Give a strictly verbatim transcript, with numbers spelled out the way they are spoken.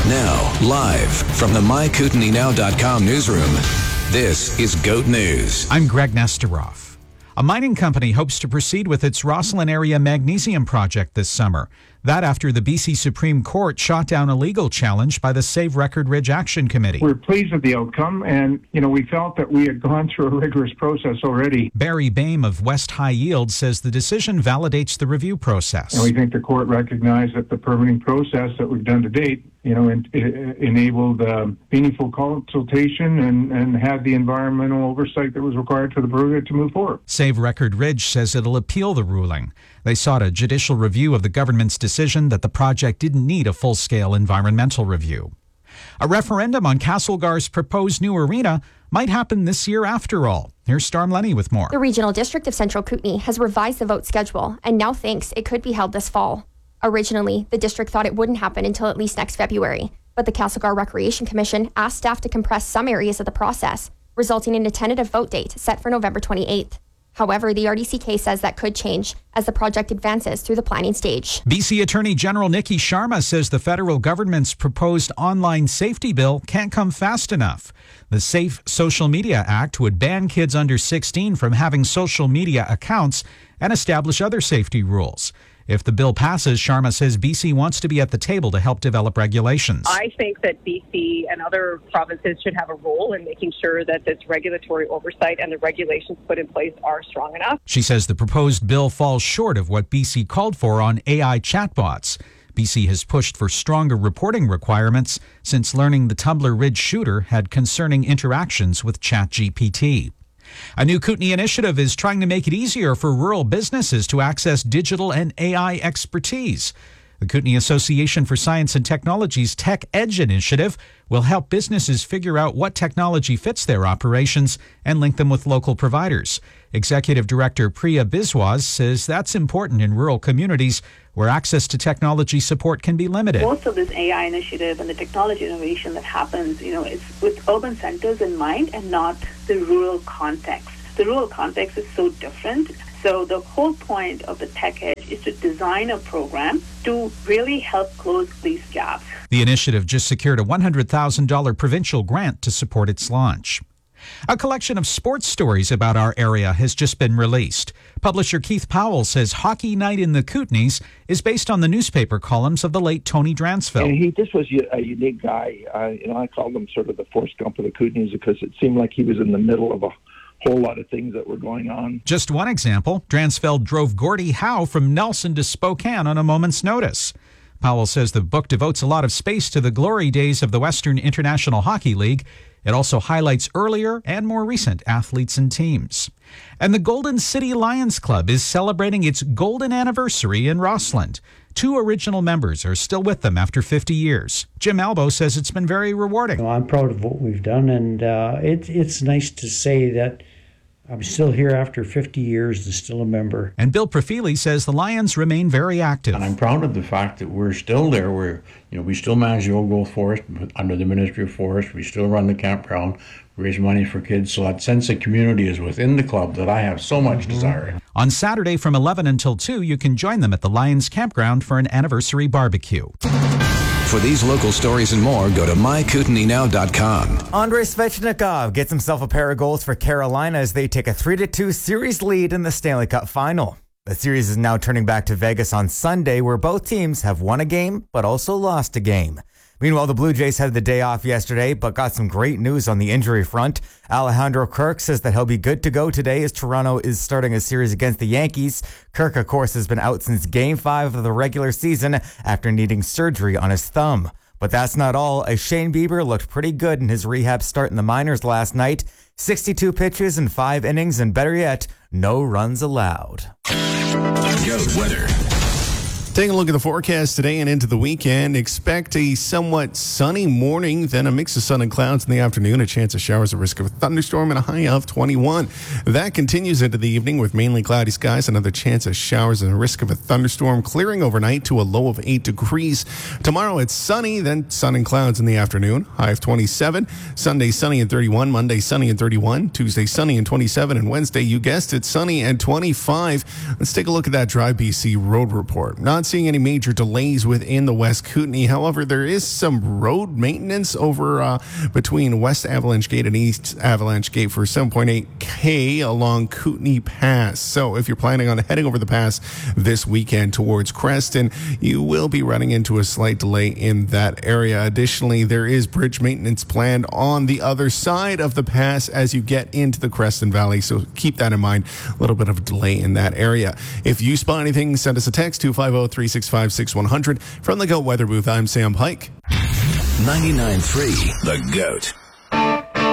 Now, live from the my kootenai now dot com newsroom, this is GOAT News. I'm Greg Nesteroff. A mining company hopes to proceed with its Rosslyn area magnesium project this summer. That after the B C Supreme Court shot down a legal challenge by the Save Record Ridge Action Committee. We're pleased with the outcome, and, you know, we felt that we had gone through a rigorous process already. Barry Bame of West High Yield says the decision validates the review process. And we think the court recognized that the permitting process that we've done to date, you know, en- enabled uh, meaningful consultation and, and had the environmental oversight that was required for the project to move forward. Save Record Ridge says it'll appeal the ruling. They sought a judicial review of the government's decision that the project didn't need a full-scale environmental review. A referendum on Castlegar's proposed new arena might happen this year after all. Here's Storm Lenny with more. The Regional District of Central Kootenay has revised the vote schedule and now thinks it could be held this fall. Originally, the district thought it wouldn't happen until at least next February, but the Castlegar Recreation Commission asked staff to compress some areas of the process, resulting in a tentative vote date set for November twenty-eighth. However, the R D C K says that could change as the project advances through the planning stage. B C Attorney General Nikki Sharma says the federal government's proposed online safety bill can't come fast enough. The Safe Social Media Act would ban kids under sixteen from having social media accounts and establish other safety rules. If the bill passes, Sharma says B C wants to be at the table to help develop regulations. I think that B C and other provinces should have a role in making sure that this regulatory oversight and the regulations put in place are strong enough. She says the proposed bill falls short of what B C called for on A I chatbots. B C has pushed for stronger reporting requirements since learning the Tumbler Ridge shooter had concerning interactions with ChatGPT. A new Kootenay initiative is trying to make it easier for rural businesses to access digital and A I expertise. The Kootenay Association for Science and Technology's Tech Edge initiative will help businesses figure out what technology fits their operations and link them with local providers. Executive Director Priya Biswas says that's important in rural communities where access to technology support can be limited. Most of this A I initiative and the technology innovation that happens, you know, it's with urban centers in mind and not the rural context. The rural context is so different. So the whole point of the Tech Edge is to design a program to really help close these gaps. The initiative just secured a one hundred thousand dollars provincial grant to support its launch. A collection of sports stories about our area has just been released. Publisher Keith Powell says Hockey Night in the Kootenays is based on the newspaper columns of the late Tony Dransfield. And he just was a unique guy. Uh, you know, I called him sort of the Forrest Gump of the Kootenays because it seemed like he was in the middle of a whole lot of things that were going on. Just one example, Dransfeld drove Gordie Howe from Nelson to Spokane on a moment's notice. Powell says the book devotes a lot of space to the glory days of the Western International Hockey League. It also highlights earlier and more recent athletes and teams. And the Golden City Lions Club is celebrating its golden anniversary in Rosslyn. Two original members are still with them after fifty years. Jim Albo says it's been very rewarding. I'm proud of what we've done, and uh, it, it's nice to say that I'm still here after fifty years and still a member. And Bill Profili says the Lions remain very active. And I'm proud of the fact that we're still there. We're, you know, we still manage the Old Growth Forest under the Ministry of Forest. We still run the campground, raise money for kids. So that sense of community is within the club that I have so much mm-hmm. desire in. On Saturday from eleven until two, you can join them at the Lions Campground for an anniversary barbecue. For these local stories and more, go to my kootenai now dot com. Andrei Svechnikov gets himself a pair of goals for Carolina as they take a three to two series lead in the Stanley Cup final. The series is now turning back to Vegas on Sunday, where both teams have won a game but also lost a game. Meanwhile, the Blue Jays had the day off yesterday, but got some great news on the injury front. Alejandro Kirk says that he'll be good to go today as Toronto is starting a series against the Yankees. Kirk, of course, has been out since Game five of the regular season after needing surgery on his thumb. But that's not all, as Shane Bieber looked pretty good in his rehab start in the minors last night. sixty-two pitches in five innings, and better yet, no runs allowed. Goat weather. Taking a look at the forecast today and into the weekend, expect a somewhat sunny morning, then a mix of sun and clouds in the afternoon, a chance of showers, a risk of a thunderstorm, and a high of twenty-one. That continues into the evening with mainly cloudy skies, another chance of showers and a risk of a thunderstorm, clearing overnight to a low of eight degrees. Tomorrow it's sunny, then sun and clouds in the afternoon, high of twenty-seven. Sunday sunny and thirty-one, Monday sunny and thirty-one, Tuesday sunny and twenty-seven, and Wednesday, you guessed it, sunny and twenty-five. Let's take a look at that Dry B C road report. Not not seeing any major delays within the West Kootenay. However, there is some road maintenance over uh, between West Avalanche Gate and East Avalanche Gate for seven point eight K along Kootenay Pass. So if you're planning on heading over the pass this weekend towards Creston, you will be running into a slight delay in that area. Additionally, there is bridge maintenance planned on the other side of the pass as you get into the Creston Valley. So keep that in mind. A little bit of a delay in that area. If you spot anything, send us a text, two five zero, three six five, six one zero zero. From the GOAT Weather Booth, I'm Sam Pike. ninety-nine point three The GOAT.